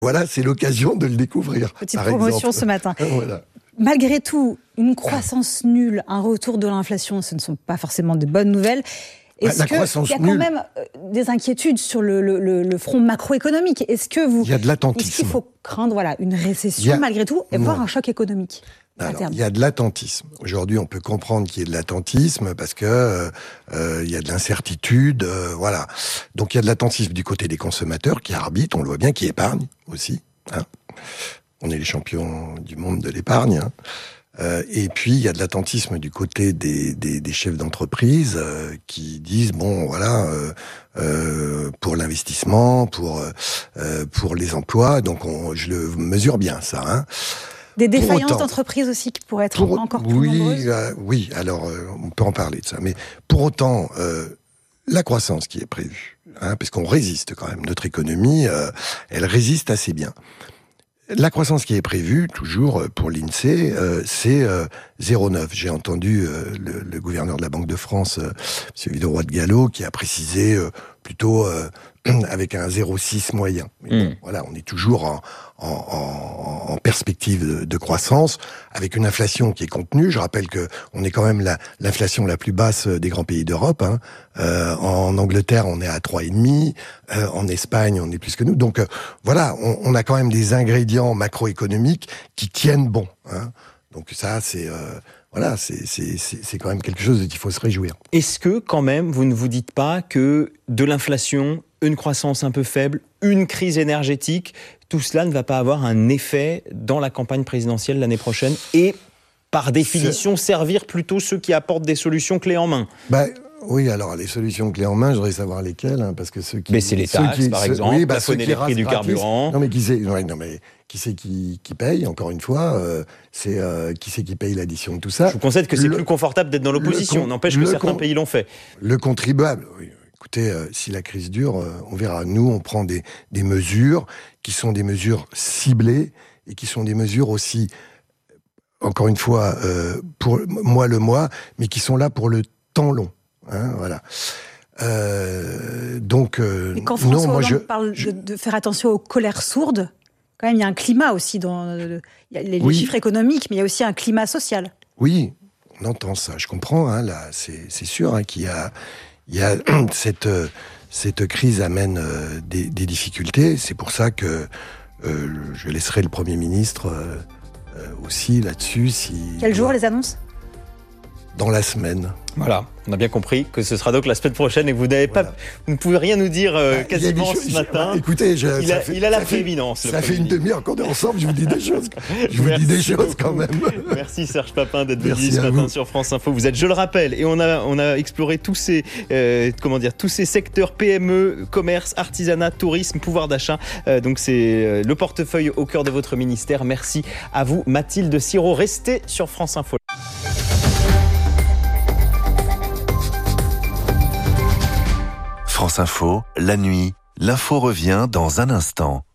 Voilà, c'est l'occasion de le découvrir. Petite promotion ce matin. Voilà. Malgré tout, une croissance nulle, un retour de l'inflation, ce ne sont pas forcément de bonnes nouvelles. Est-ce qu'il y a quand même des inquiétudes sur le front macroéconomique ? Est-ce que il y a de l'attentisme. Est-ce qu'il faut craindre une récession malgré tout et voir un choc économique ? Alors, il y a de l'attentisme. Aujourd'hui, on peut comprendre qu'il y ait de l'attentisme parce que il y a de l'incertitude, voilà. Donc il y a de l'attentisme du côté des consommateurs qui arbitrent, on le voit bien, qui épargnent aussi. Hein. On est les champions du monde de l'épargne. Hein. Et puis il y a de l'attentisme du côté des chefs d'entreprise qui disent bon voilà pour l'investissement, pour les emplois. Donc je le mesure bien ça. Hein. Des défaillances d'entreprise aussi qui pourraient être encore plus nombreuses. Oui, alors on peut en parler de ça. Mais pour autant, la croissance qui est prévue, hein, parce qu'on résiste quand même, notre économie, elle résiste assez bien. La croissance qui est prévue, toujours pour l'INSEE, c'est 0,9. J'ai entendu le gouverneur de la Banque de France, M. Villeroy de Galhau, qui a précisé plutôt avec un 0,6 moyen. Mais bon, voilà, on est toujours en perspective de croissance, avec une inflation qui est contenue. Je rappelle que on est quand même l'inflation la plus basse des grands pays d'Europe. Hein. En Angleterre, on est à 3,5. En Espagne, on est plus que nous. Donc voilà, on a quand même des ingrédients macroéconomiques qui tiennent bon. Hein. Donc ça, c'est quand même quelque chose dont il faut se réjouir. Est-ce que, quand même, vous ne vous dites pas que de l'inflation, une croissance un peu faible, une crise énergétique, tout cela ne va pas avoir un effet dans la campagne présidentielle l'année prochaine et, par définition, servir plutôt ceux qui apportent des solutions clés en main ? Oui, alors les solutions clés en main, je voudrais savoir lesquelles, hein, parce que ceux qui... Baisser les taxes, par exemple, plafonner les prix du carburant... Qui c'est qui paye, encore une fois, qui c'est qui paye l'addition de tout ça. Je vous concède que c'est plus confortable d'être dans l'opposition, n'empêche que certains pays l'ont fait. Le contribuable, oui. Écoutez, si la crise dure, on verra. Nous, on prend des mesures qui sont des mesures ciblées et qui sont des mesures aussi, encore une fois, pour le mois, mais qui sont là pour le temps long. Hein, voilà. Mais quand François Hollande parle de faire attention aux colères sourdes, quand même, il y a un climat aussi il y a les chiffres économiques, mais il y a aussi un climat social. Oui, on entend ça. Je comprends. Hein, là, c'est sûr hein, qu'il y a cette crise amène des difficultés. C'est pour ça que je laisserai le Premier ministre aussi là-dessus. Quel jour les annonces ? Dans la semaine. Voilà, on a bien compris que ce sera donc la semaine prochaine et vous ne pouvez rien nous dire quasiment ce matin. Écoutez, il a la prééminence. Ça fait une demi-heure qu'on est ensemble, je vous dis des choses. Je vous dis des choses quand même. Merci Serge Papin d'être venu ce matin sur France Info. Vous êtes, je le rappelle, et on a exploré tous ces secteurs PME, commerce, artisanat, tourisme, pouvoir d'achat. Donc c'est le portefeuille au cœur de votre ministère. Merci à vous, Mathilde Sirot. Restez sur France Info. France Info, la nuit, l'info revient dans un instant.